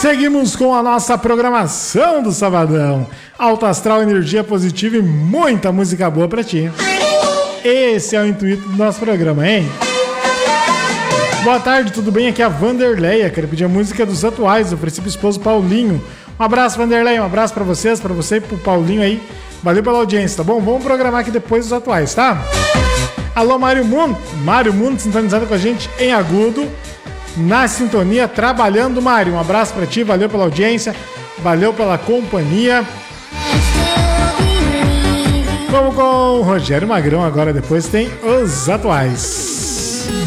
Seguimos com a nossa programação do Sabadão. Alto astral, energia positiva e muita música boa pra ti. Esse é o intuito do nosso programa, hein? Boa tarde, tudo bem? Aqui é a Vanderleia. Quero pedir a música dos atuais, ofereci pro esposo Paulinho. Um abraço, Vanderleia, um abraço pra vocês, pra você e pro Paulinho aí. Valeu pela audiência, tá bom? Vamos programar aqui depois os atuais, tá? Alô, Mário Mundo. Mário Mundo sintonizado com a gente em agudo. Na sintonia, trabalhando, Mário. Um abraço pra ti, valeu pela audiência, valeu pela companhia. Vamos com o Rogério Magrão agora, depois tem os atuais.